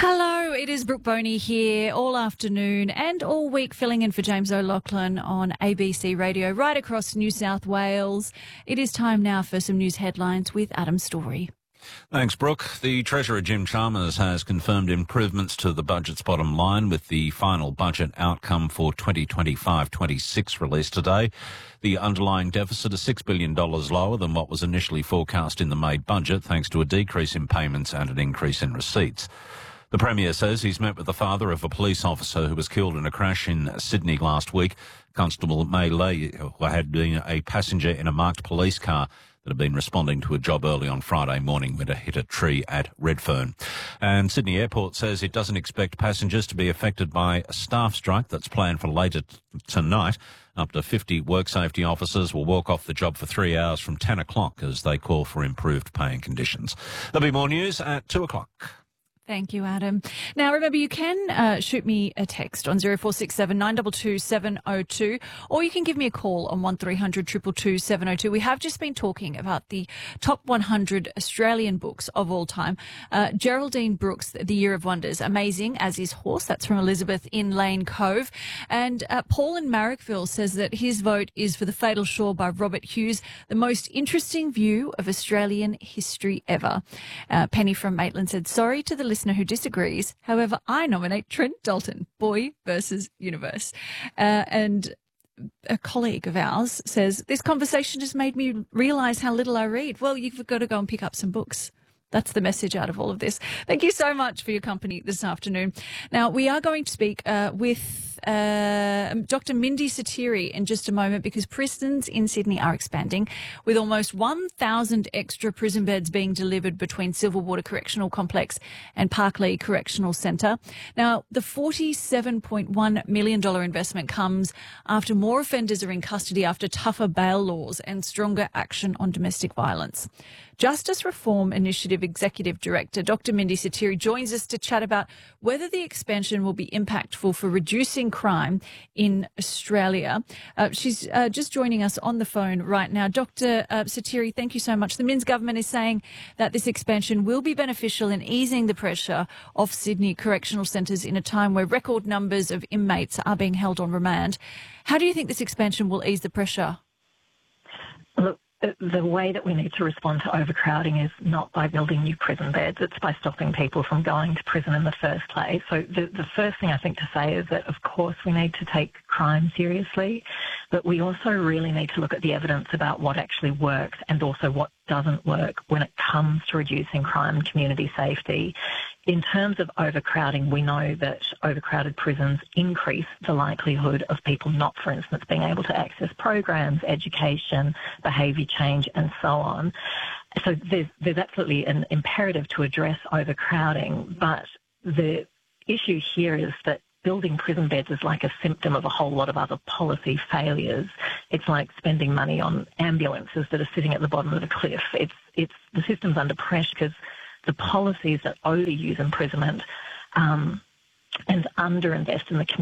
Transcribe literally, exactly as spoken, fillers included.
Hello, it is Brooke Boney here all afternoon and all week filling in for James O'Loughlin on A B C Radio right across New South Wales. It is time now for some news headlines with Adam Story. Thanks, Brooke. The Treasurer, Jim Chalmers, has confirmed improvements to the budget's bottom line with the final budget outcome for twenty twenty-five twenty-six released today. The underlying deficit is six billion dollars lower than what was initially forecast in the May budget, thanks to a decrease in payments and an increase in receipts. The Premier says he's met with the father of a police officer who was killed in a crash in Sydney last week. Constable May Lay, who had been a passenger in a marked police car that had been responding to a job early on Friday morning when it hit a tree at Redfern. And Sydney Airport says it doesn't expect passengers to be affected by a staff strike that's planned for later t- tonight. Up to fifty work safety officers will walk off the job for three hours from ten o'clock as they call for improved pay and conditions. There'll be more news at two o'clock. Thank you, Adam. Now, remember, you can uh, shoot me a text on zero four six seven nine two two seven zero two, or you can give me a call on one three hundred two two two seven zero two. We have just been talking about the top one hundred Australian books of all time. Uh, Geraldine Brooks, The Year of Wonders, amazing, as is Horse. That's from Elizabeth in Lane Cove. And uh, Paul in Marrickville says that his vote is for The Fatal Shore by Robert Hughes, the most interesting view of Australian history ever. Uh, Penny from Maitland said, sorry to the listener who disagrees. However, I nominate Trent Dalton, Boy versus Universe. Uh, and a colleague of ours says, this conversation has made me realise how little I read. Well, you've got to go and pick up some books. That's the message out of all of this. Thank you so much for your company this afternoon. Now, we are going to speak uh, with uh, Doctor Mindy Satiri in just a moment because prisons in Sydney are expanding with almost one thousand extra prison beds being delivered between Silverwater Correctional Complex and Parklea Correctional Centre. Now, the forty-seven point one million dollars investment comes after more offenders are in custody after tougher bail laws and stronger action on domestic violence. Justice Reform Initiative Executive Director Doctor Mindy Satiri joins us to chat about whether the expansion will be impactful for reducing crime in Australia. Uh, she's uh, just joining us on the phone right now. Doctor Uh, Satiri, thank you so much. The Minns government is saying that this expansion will be beneficial in easing the pressure off Sydney correctional centres in a time where record numbers of inmates are being held on remand. How do you think this expansion will ease the pressure? Look, the way that we need to respond to overcrowding is not by building new prison beds, it's by stopping people from going to prison in the first place. So the, the first thing I think to say is that, of course, we need to take crime seriously, but we also really need to look at the evidence about what actually works and also what doesn't work when it comes to reducing crime and community safety. In terms of overcrowding, we know that overcrowded prisons increase the likelihood of people not, for instance, being able to access programs, education, behaviour change and so on. So there's, there's absolutely an imperative to address overcrowding, but the issue here is that building prison beds is like a symptom of a whole lot of other policy failures. It's like spending money on ambulances that are sitting at the bottom of a cliff. It's, it's, the system's under pressure because the policies that overuse imprisonment um, and underinvest in the community